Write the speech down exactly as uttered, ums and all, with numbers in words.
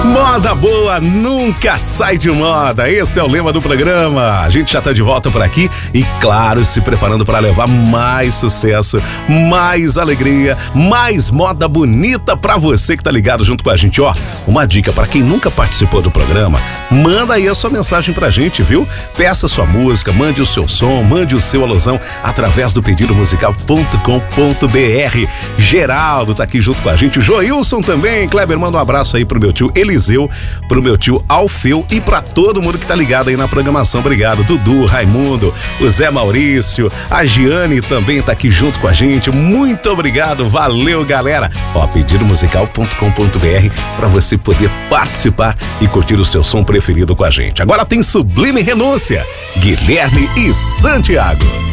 Moda boa nunca sai de moda. Esse é o lema do programa. A gente já tá de volta por aqui e, claro, se preparando para levar mais sucesso, mais alegria, mais moda bonita para você que tá ligado junto com a gente. Ó, uma dica para quem nunca participou do programa: manda aí a sua mensagem pra gente, viu? Peça sua música, mande o seu som, mande o seu alusão através do pedido musical ponto com ponto br. Geraldo tá aqui junto com a gente, o Joilson também. Kleber, manda um abraço aí pro meu tio Eliseu, pro meu tio Alfeu e pra todo mundo que tá ligado aí na programação. Obrigado, Dudu, Raimundo, o Zé Maurício, a Giane também tá aqui junto com a gente. Muito obrigado, valeu, galera. Ó, pedido musical ponto com ponto br pra você poder participar e curtir o seu som preferido com a gente. Agora tem Sublime Renúncia, Guilherme e Santiago.